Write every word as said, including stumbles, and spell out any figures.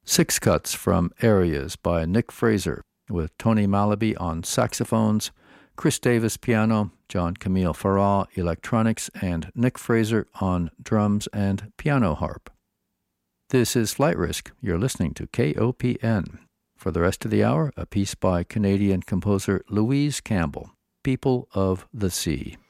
Six Cuts from Areas by Nick Fraser, with Tony Malaby on saxophones, Chris Davis piano, John Camille Farrar electronics, and Nick Fraser on drums and piano harp. This is Flight Risk. You're listening to K O P N. For the rest of the hour, a piece by Canadian composer Louise Campbell, People of the Sea.